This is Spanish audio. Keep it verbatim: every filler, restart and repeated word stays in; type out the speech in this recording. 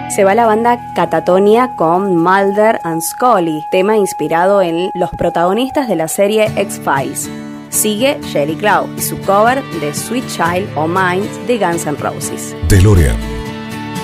Se va la banda Catatonia con Mulder and Scully, tema inspirado en los protagonistas de la serie X-Files. Sigue Sheryl Crow y su cover de Sweet Child O' Mine de Guns N' Roses. DeLorean.